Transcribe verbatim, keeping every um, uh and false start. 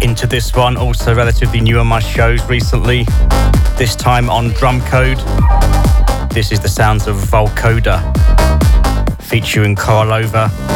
into this one, also relatively new on my shows recently, this time on Drumcode. This is the sounds of Volcoda featuring Korolova.